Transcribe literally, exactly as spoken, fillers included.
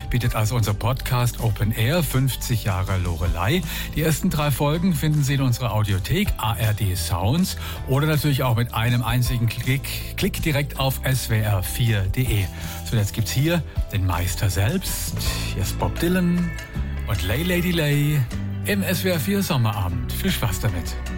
bietet also unser Podcast Open Air fünfzig Jahre Loreley. Die ersten drei Folgen finden Sie in unserer Audiothek A R D Sounds oder natürlich auch mit einem einzigen Klick, Klick direkt auf S W R vier Punkt de. So, jetzt gibt's hier den Meister selbst. Hier ist Bob Dylan und Lay Lady Lay im S W R vier Sommerabend. Viel Spaß damit.